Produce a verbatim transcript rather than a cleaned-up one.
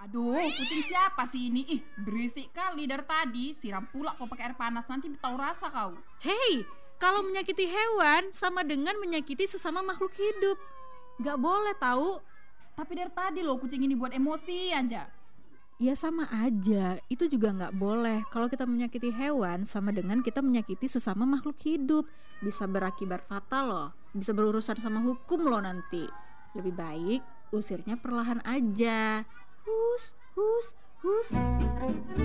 Aduh, kucing siapa sih ini? Ih, berisik kali dari tadi. Siram pula kau pakai air panas, nanti tahu rasa kau. Hei, kalau menyakiti hewan sama dengan menyakiti sesama makhluk hidup. Gak boleh tahu. Tapi dari tadi loh kucing ini buat emosi aja. Ya sama aja, itu juga gak boleh. Kalau kita menyakiti hewan sama dengan kita menyakiti sesama makhluk hidup. Bisa berakibat fatal loh. Bisa berurusan sama hukum loh nanti. Lebih baik usirnya perlahan aja. Hus, hus, hus.